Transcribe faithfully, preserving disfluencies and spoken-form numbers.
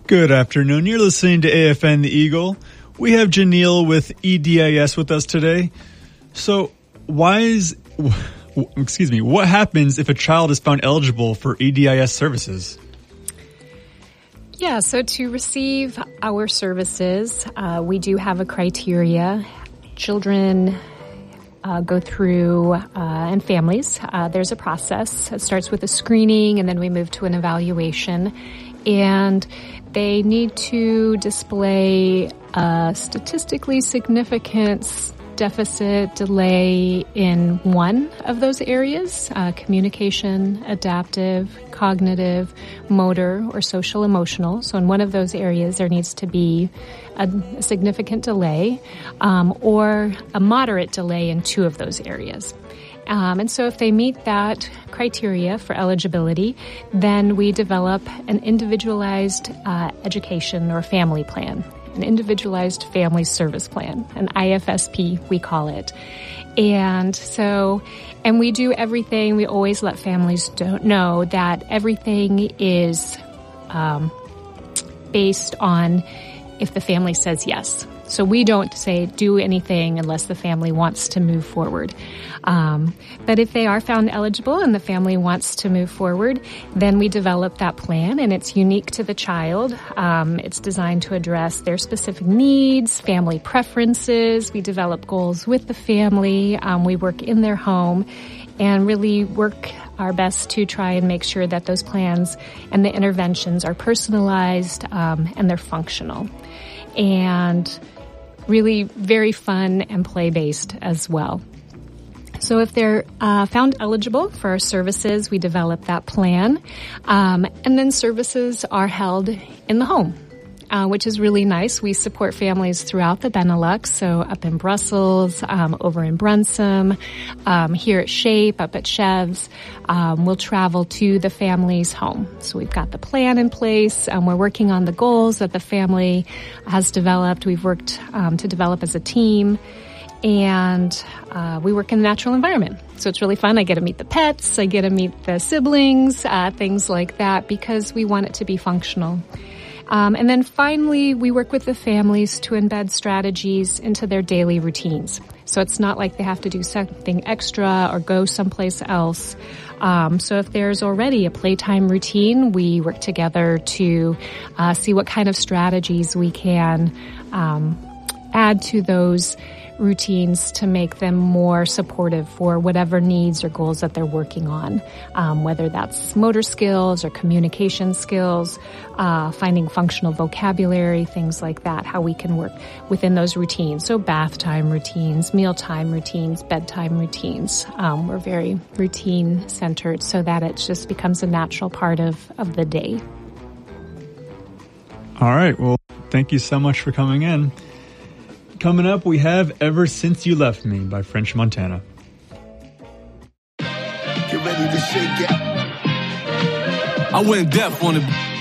Good afternoon. You're listening to A F N The Eagle. We have Janelle with E D I S with us today. So, why is, excuse me, what happens if a child is found eligible for E D I S services? Yeah, so to receive our services, uh, we do have a criteria. Children uh, go through, uh, and families, uh, there's a process. It starts with a screening, and then we move to an evaluation. And they need to display a statistically significant deficit delay in one of those areas, uh, communication, adaptive, cognitive, motor, or social emotional. So in one of those areas, there needs to be a, a significant delay um, or a moderate delay in two of those areas. Um, and so if they meet that criteria for eligibility, then we develop an individualized uh, education or family plan, an individualized family service plan, an I F S P, we call it. And so, and we do everything, we always let families don't know that everything is um, based on if the family says yes. So we don't say do anything unless the family wants to move forward. Um, but if they are found eligible and the family wants to move forward, then we develop that plan, and it's unique to the child. Um, it's designed to address their specific needs, family preferences. We develop goals with the family. Um, we work in their home and really work our best to try and make sure that those plans and the interventions are personalized um, and they're functional. And really very fun and play-based as well. So if they're uh, found eligible for our services, we develop that plan. Um, and then services are held in the home, uh, which is really nice. We support families throughout the Benelux, so up in Brussels, um, over in Brunsum, um, here at Shape, up at Chevs. Um, we'll travel to the family's home. So we've got the plan in place. Um, we're working on the goals that the family has developed. We've worked um, to develop as a team. And uh, we work in the natural environment. So it's really fun. I get to meet the pets. I get to meet the siblings, uh, things like that, because we want it to be functional. Um, and then finally, we work with the families to embed strategies into their daily routines. So it's not like they have to do something extra or go someplace else. Um, so if there's already a playtime routine, we work together to uh, see what kind of strategies we can um, add to those routines to make them more supportive for whatever needs or goals that they're working on, um, whether that's motor skills or communication skills, uh, finding functional vocabulary, things like that, how we can work within those routines. So bath time routines, mealtime routines, bedtime routines. Um, we're very routine centered so that it just becomes a natural part of, of the day. All right. Well, thank you so much for coming in. Coming up, we have Ever Since You Left Me by French Montana. Get ready to shake it. I went deaf on it.